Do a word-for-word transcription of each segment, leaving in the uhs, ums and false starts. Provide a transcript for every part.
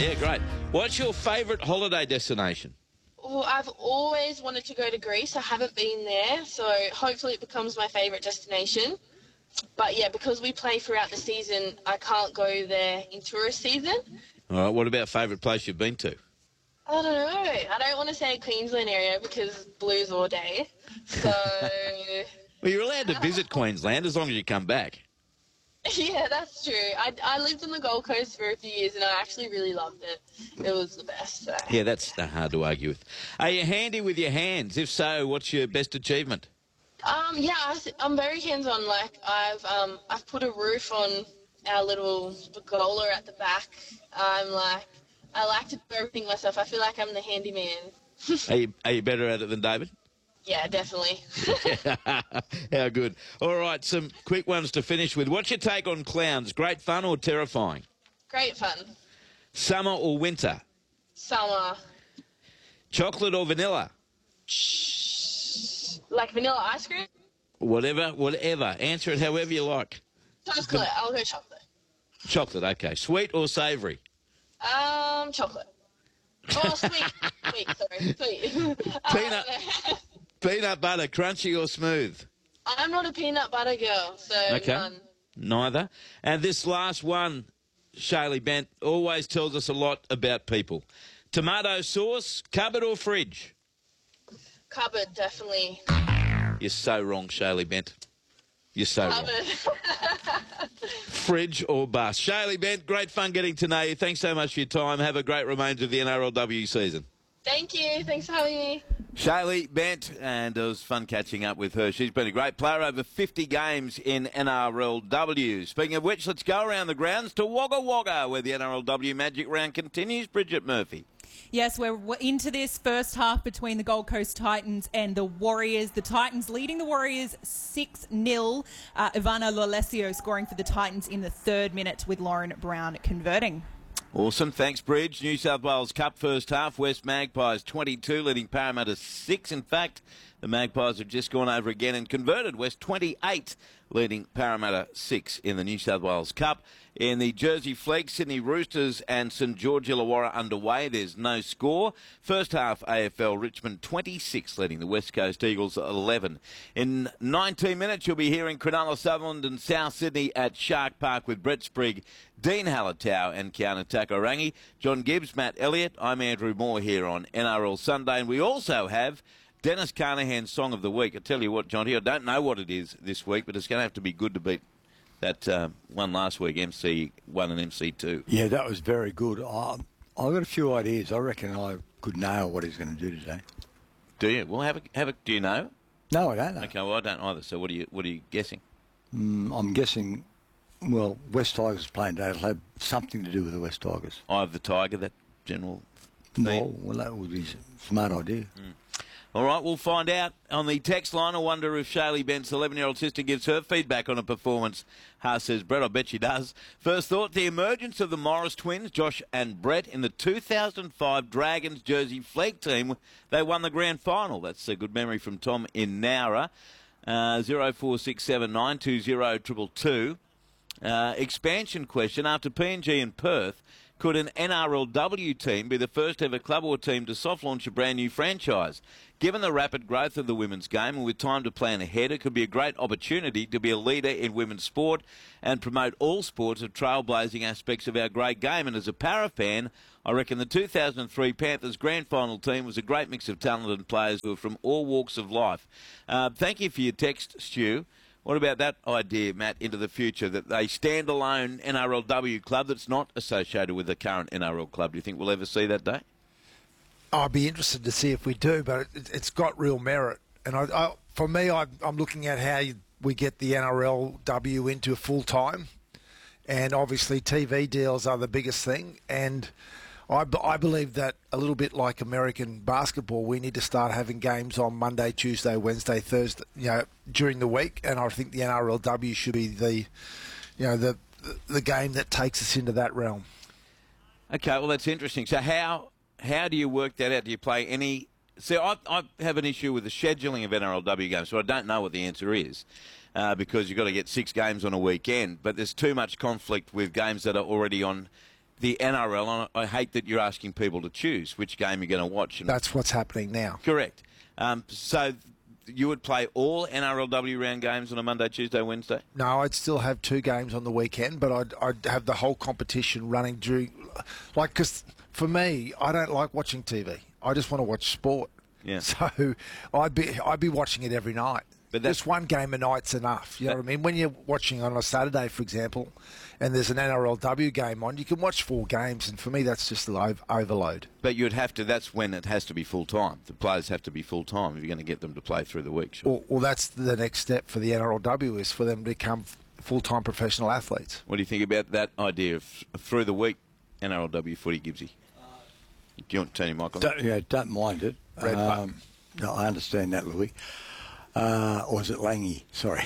Yeah, great. What's your favourite holiday destination? Well, I've always wanted to go to Greece. I haven't been there, so hopefully it becomes my favourite destination. But yeah, because we play throughout the season, I can't go there in tourist season. All right, what about favourite place you've been to? I don't know. I don't want to say Queensland area because blues all day. So... Well, you're allowed to visit Queensland as long as you come back. Yeah, that's true. I, I lived on the Gold Coast for a few years and I actually really loved it. It was the best. So. Yeah, that's uh, hard to argue with. Are you handy with your hands? If so, what's your best achievement? Um, yeah, I, I'm very hands-on. Like, I've um, I've put a roof on our little pergola at the back. I'm like, I like to do everything myself. I feel like I'm the handyman. Are you, are you better at it than David? Yeah, definitely. How good. All right, some quick ones to finish with. What's your take on clowns? Great fun or terrifying? Great fun. Summer or winter? Summer. Chocolate or vanilla? Shh. Like vanilla ice cream? Whatever, whatever. Answer it however you like. Chocolate. I'll go chocolate. Chocolate, okay. Sweet or savoury? Um, chocolate. Oh, sweet. Sweet, sorry. Sweet. Peanut. Peanut butter, crunchy or smooth? I'm not a peanut butter girl, so okay. none. Neither. And this last one, Shaylee Bent, always tells us a lot about people. Tomato sauce, cupboard or fridge? Cupboard, definitely. You're so wrong, Shaylee Bent. You're so Cupboard. wrong. Fridge or bus? Shaylee Bent, great fun getting to know you. Thanks so much for your time. Have a great remainder of the N R L W season. Thank you. Thanks for having me. Shaylee Bent, and it was fun catching up with her. She's been a great player, over fifty games in N R L W. Speaking of which, let's go around the grounds to Wagga Wagga, where the N R L W Magic Round continues. Bridget Murphy. Yes, we're into this first half between the Gold Coast Titans and the Warriors. The Titans leading the Warriors six nil. Uh, Ivana Lolesio scoring for the Titans in the third minute with Lauren Brown converting. Awesome. Thanks, Bridge. New South Wales Cup first half. West Magpies twenty-two, leading Parramatta six. In fact, the Magpies have just gone over again and converted. West twenty-eight, leading Parramatta six in the New South Wales Cup. In the Jersey Flegg, Sydney Roosters and St George Illawarra underway. There's no score. First half A F L, Richmond twenty-six, leading the West Coast Eagles eleven. In nineteen minutes, you'll be hearing Cronulla Sutherland and South Sydney at Shark Park with Brett Sprigg, Dean Halatau and Kiana Takarangi. John Gibbs, Matt Elliott. I'm Andrew Moore here on N R L Sunday. And we also have Dennis Carnahan's Song of the Week. I tell you what, Johnny, I don't know what it is this week, but it's going to have to be good to beat that uh, one last week, M C one and M C two. Yeah, that was very good. Uh, I've got a few ideas. I reckon I could nail what he's going to do today. Do you? Well, have a, have a, do you know? No, I don't know. Okay, well, I don't either. So what are you, what are you guessing? Mm, I'm guessing, well, West Tigers playing today will have something to do with the West Tigers. Eye of the Tiger, that general theme? No, well, that would be a smart idea. Mm. All right, we'll find out on the text line. I wonder if Shaylee Bent's eleven-year-old sister gives her feedback on a performance. Haas says, Brett, I bet she does. First thought, the emergence of the Morris twins, Josh and Brett, in the two thousand five Dragons Jersey Flegg team. They won the grand final. That's a good memory from Tom in Nowra. Uh, zero four six seven nine two zero two two two. Uh, expansion question. After P N G in Perth, could an N R L W team be the first ever club or team to soft launch a brand new franchise? Given the rapid growth of the women's game and with time to plan ahead, it could be a great opportunity to be a leader in women's sport and promote all sports of trailblazing aspects of our great game. And as a para fan, I reckon the two thousand three Panthers grand final team was a great mix of talented players who are from all walks of life. Uh, thank you for your text, Stu. What about that idea, Matt, into the future, that they stand-alone N R L W club that's not associated with the current N R L club? Do you think we'll ever see that day? I'd be interested to see if we do, but it, it's got real merit. And I, I, for me, I, I'm looking at how you, we get the N R L W into full-time. And obviously T V deals are the biggest thing. And I, I believe that a little bit like American basketball, we need to start having games on Monday, Tuesday, Wednesday, Thursday, you know, during the week. And I think the N R L W should be the, you know, the the game that takes us into that realm. Okay, well, that's interesting. So how how do you work that out? Do you play any... See, I, I have an issue with the scheduling of N R L W games, so I don't know what the answer is. Uh, because you've got to get six games on a weekend, but there's too much conflict with games that are already on the N R L, and I hate that you're asking people to choose which game you're going to watch. And That's what's happening now. correct. Um, so you would play all N R L W round games on a Monday, Tuesday, Wednesday? No, I'd still have two games on the weekend, but I'd, I'd have the whole competition running during... Like, because for me, I don't like watching T V. I just want to watch sport. Yeah. So I'd be I'd be watching it every night. But that's- just one game a night's enough. You know what I mean? When you're watching on a Saturday, for example, and there's an N R L W game on, you can watch four games, and for me, that's just the ov- overload. But you'd have to, that's when it has to be full-time. The players have to be full-time if you're going to get them to play through the week. Sure. Well, well, that's the next step for the N R L W is for them to become full-time professional athletes. What do you think about that idea of through the week N R L W footy, Gibbsy? Do you want to turn your mic on? Don't, yeah, don't mind it. Red um, no, I understand that, Louis. Uh, or is it Langy? Sorry.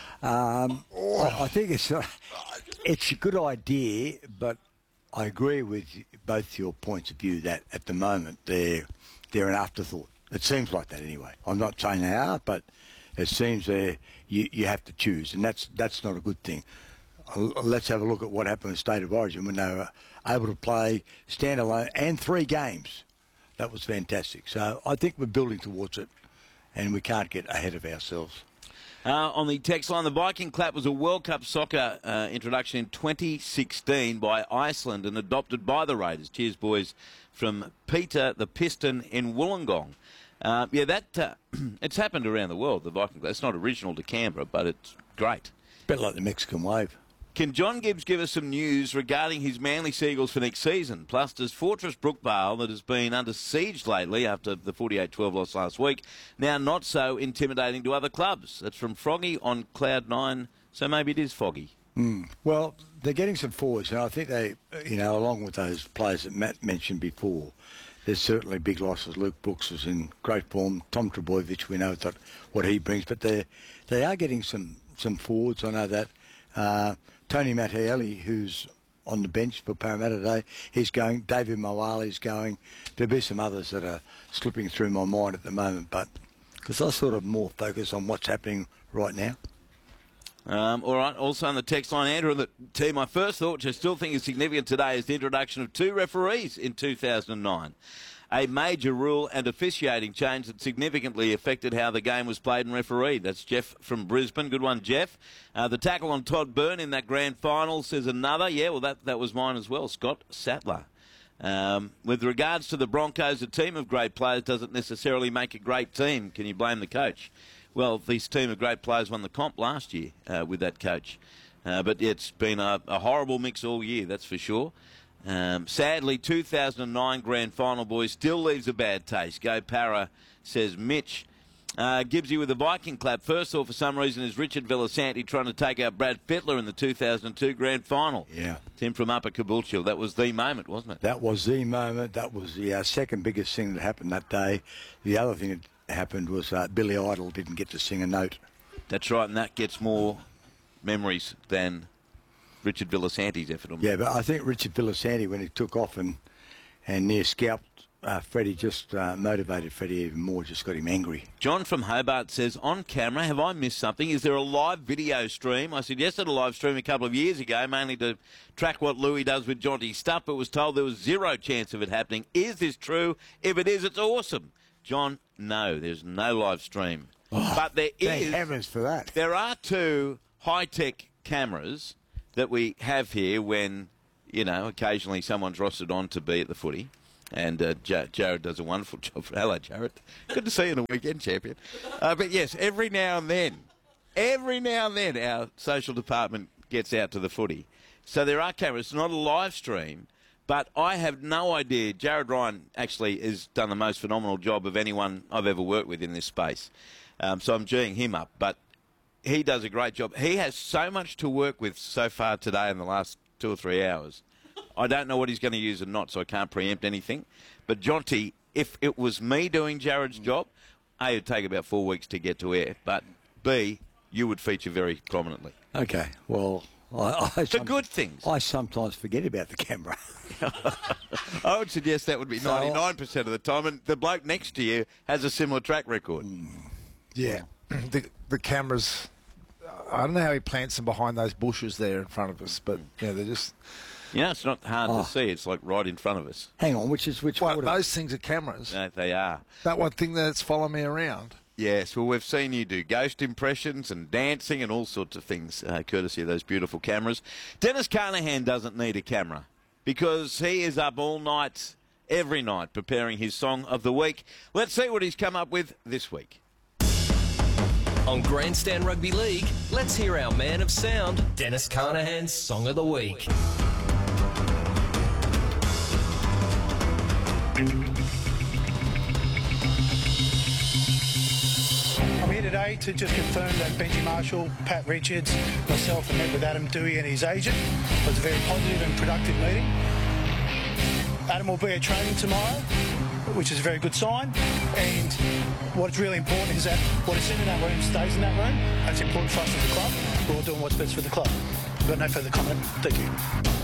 Um, I, I think it's a, it's a good idea, but I agree with both your points of view that at the moment they're they're an afterthought. It seems like that anyway. I'm not saying they are, but it seems they you you have to choose, and that's that's not a good thing. Let's have a look at what happened in State of Origin when they were able to play standalone and three games. That was fantastic. So I think we're building towards it, and we can't get ahead of ourselves. Uh, on the text line, the Viking clap was a World Cup soccer uh, introduction in twenty sixteen by Iceland and adopted by the Raiders. Cheers, boys, from Peter the Piston in Wollongong. Uh, yeah, that uh, it's happened around the world, the Viking clap. It's not original to Canberra, but it's great. Bit like the Mexican wave. Can John Gibbs give us some news regarding his Manly Seagulls for next season? Plus, does Fortress Brookvale, that has been under siege lately after the forty-eight twelve loss last week, now not so intimidating to other clubs? That's from Froggy on Cloud nine, so maybe it is Foggy. Mm. Well, they're getting some forwards, and I think they, you know, along with those players that Matt mentioned before, there's certainly big losses. Luke Brooks is in great form. Tom Trebojevic, we know that what he brings, but they they are getting some, some forwards. I know that. Uh, Tony Mattielli, who's on the bench for Parramatta today, he's going. David Moali's going. There'll be some others that are slipping through my mind at the moment, but because I sort of more focus on what's happening right now. Um, all right, also on the text line, Andrew, the team, my first thought, which I still think is significant today, is the introduction of two referees in two thousand nine. A major rule and officiating change that significantly affected how the game was played and refereed. That's Jeff from Brisbane. Good one, Jeff. Uh, the tackle on Todd Byrne in that grand final, says another. Yeah, well, that, that was mine as well, Scott Sattler. Um, with regards to the Broncos, a team of great players doesn't necessarily make a great team. Can you blame the coach? Well, this team of great players won the comp last year uh, with that coach. Uh, but it's been a, a horrible mix all year, that's for sure. Um, sadly, two thousand nine grand final, boys, still leaves a bad taste. Go Para, says Mitch. Uh, Gibbsy with the Viking clap. First thought for some reason is Richard Villasanti trying to take out Brad Fittler in the two thousand two grand final. Yeah. Tim from Upper Caboolture. That was the moment, wasn't it? That was the moment. That was the uh, second biggest thing that happened that day. The other thing that happened was uh, Billy Idol didn't get to sing a note. That's right, and that gets more memories than Richard Villasanti's effort. Yeah, but I think Richard Villasanti, when he took off and, and near scalped uh, Freddie, just uh, motivated Freddie even more, just got him angry. John from Hobart says, on camera, have I missed something? Is there a live video stream? I said, yes, I did a live stream a couple of years ago, mainly to track what Louis does with Jonty stuff, but was told there was zero chance of it happening. Is this true? If it is, it's awesome. John, no, there's no live stream. Oh, but there thank is. heavens for that. There are two high-tech cameras that we have here when, you know, occasionally someone's rostered on to be at the footy. And uh, J- Jared does a wonderful job. Hello, Jared. Good to see you in the weekend, champion. Uh, but, yes, every now and then, every now and then our social department gets out to the footy. So there are cameras. It's not a live stream, but I have no idea. Jared Ryan actually has done the most phenomenal job of anyone I've ever worked with in this space. Um, so I'm G'ing him up. But he does a great job. He has so much to work with so far today in the last two or three hours. I don't know what he's going to use and not, so I can't preempt anything. But Jonty, if it was me doing Jared's job, A, it would take about four weeks to get to air, but B, you would feature very prominently. Okay, well, I, I The good things. I sometimes forget about the camera. I would suggest that would be So- ninety-nine percent of the time, and the bloke next to you has a similar track record. Yeah. the, the cameras, I don't know how he plants them behind those bushes there in front of us, but, yeah, they're just... You know, it's not hard Oh. to see. It's like right in front of us. Hang on, which is which? Well, what- those things are cameras. No, they are. That one thing that's following me around. Yes, well, we've seen you do ghost impressions and dancing and all sorts of things, uh, courtesy of those beautiful cameras. Dennis Carnahan doesn't need a camera because he is up all night, every night, preparing his song of the week. Let's see what he's come up with this week. On Grandstand Rugby League, let's hear our man of sound, Dennis Carnahan's Song of the Week. I'm here today to just confirm that Benji Marshall, Pat Richards, myself, and met with Adam Dewey and his agent. It was a very positive and productive meeting. Adam will be at training tomorrow, which is a very good sign. And what's really important is that what is in that room stays in that room. That's important for us as a club. We're all doing what's best for the club. I've got no further comment. Thank you.